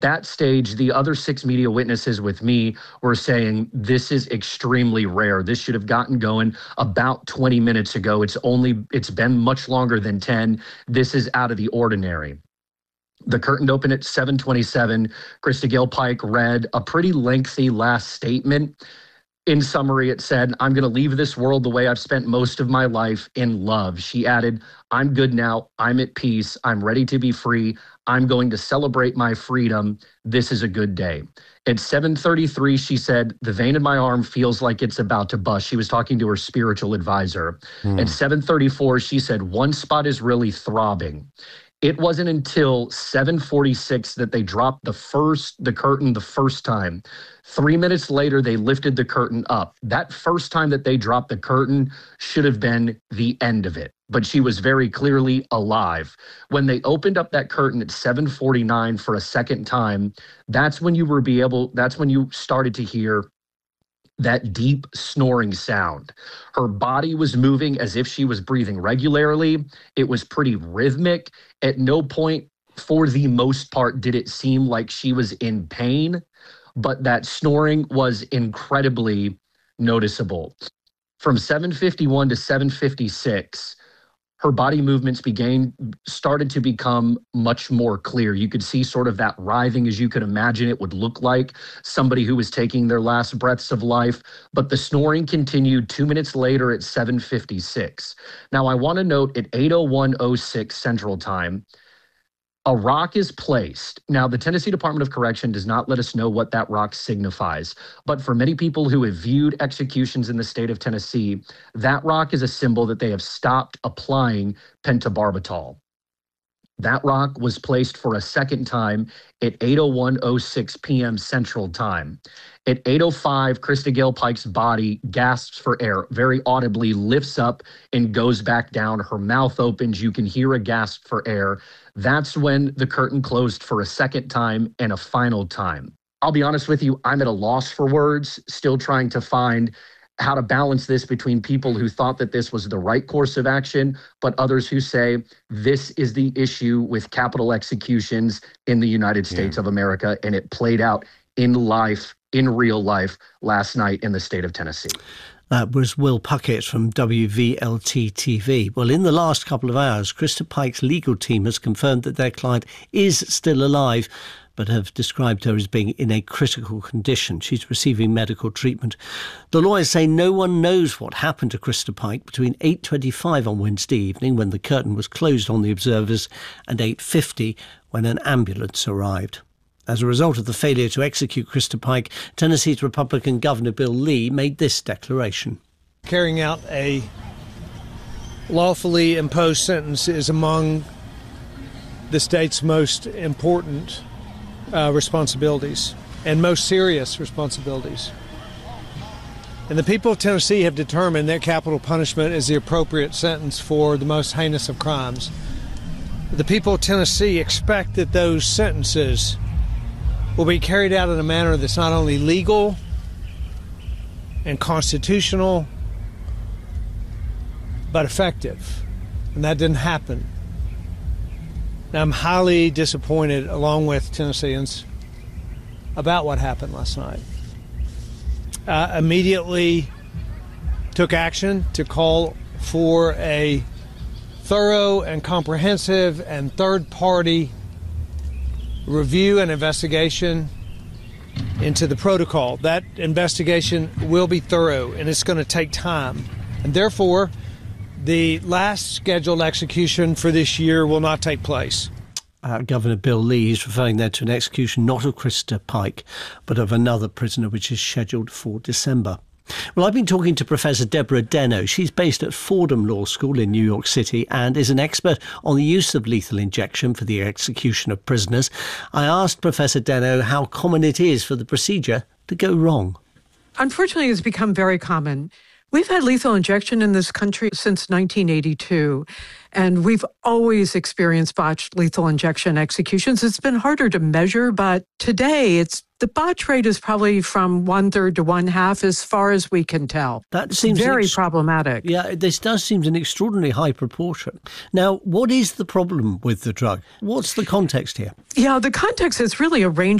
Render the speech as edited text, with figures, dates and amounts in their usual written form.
that stage, the other 6 media witnesses with me were saying this is extremely rare. This should have gotten going about 20 minutes ago. It's been much longer than 10. This is out of the ordinary. The curtain opened at 7:27. Krista Gale Pike read a pretty lengthy last statement. In summary, it said, "I'm going to leave this world the way I've spent most of my life, in love." She added, "I'm good now. I'm at peace. I'm ready to be free. I'm going to celebrate my freedom. This is a good day." At 7:33, she said, "The vein in my arm feels like it's about to bust." She was talking to her spiritual advisor. At 7:34, she said, "One spot is really throbbing." It wasn't until 7:46 that they dropped the curtain the first time. 3 minutes later, they lifted the curtain up. That first time that they dropped the curtain should have been the end of it, but she was very clearly alive. When they opened up that curtain at 7:49 for a second time, that's when you started to hear that deep snoring sound. Her body was moving as if she was breathing regularly. It was pretty rhythmic. At no point, for the most part, did it seem like she was in pain, but that snoring was incredibly noticeable. From 7:51 to 7:56, her body movements started to become much more clear. You could see sort of that writhing as you could imagine it would look like somebody who was taking their last breaths of life. But the snoring continued 2 minutes later at 7:56. Now, I want to note at 8:01:06 Central Time, a rock is placed. Now, the Tennessee Department of Correction does not let us know what that rock signifies. But for many people who have viewed executions in the state of Tennessee, that rock is a symbol that they have stopped applying pentobarbital. That rock was placed for a second time at 8:01:06 p.m. Central Time. At 8:05, Krista Gale Pike's body gasps for air, very audibly lifts up and goes back down. Her mouth opens. You can hear a gasp for air. That's when the curtain closed for a second time and a final time. I'll be honest with you, I'm at a loss for words, still trying to find how to balance this between people who thought that this was the right course of action, but others who say this is the issue with capital executions in the United States of America, and it played out in real life last night in the state of Tennessee. That was Will Puckett from WVLT-TV. Well, in the last couple of hours, Krista Pike's legal team has confirmed that their client is still alive, but have described her as being in a critical condition. She's receiving medical treatment. The lawyers say no one knows what happened to Krista Pike between 8:25 on Wednesday evening, when the curtain was closed on the observers, and 8:50 when an ambulance arrived. As a result of the failure to execute Krista Pike, Tennessee's Republican Governor Bill Lee made this declaration. Carrying out a lawfully imposed sentence is among the state's most important responsibilities and most serious responsibilities. And the people of Tennessee have determined that capital punishment is the appropriate sentence for the most heinous of crimes. The people of Tennessee expect that those sentences will be carried out in a manner that's not only legal and constitutional, but effective. And that didn't happen. Now, I'm highly disappointed, along with Tennesseans, about what happened last night. Immediately took action to call for a thorough and comprehensive and third-party review and investigation into the protocol. That investigation will be thorough, and it's going to take time. And therefore, the last scheduled execution for this year will not take place. Governor Bill Lee is referring there to an execution not of Krista Pike, but of another prisoner, which is scheduled for December. Well, I've been talking to Professor Deborah Denno. She's based at Fordham Law School in New York City and is an expert on the use of lethal injection for the execution of prisoners. I asked Professor Denno how common it is for the procedure to go wrong. Unfortunately, it's become very common. We've had lethal injection in this country since 1982, and we've always experienced botched lethal injection executions. It's been harder to measure, but today it's The botch rate is probably from 1/3 to 1/2 as far as we can tell. That seems very problematic. Yeah, this does seem an extraordinarily high proportion. Now, what is the problem with the drug? What's the context here? Yeah, the context is really a range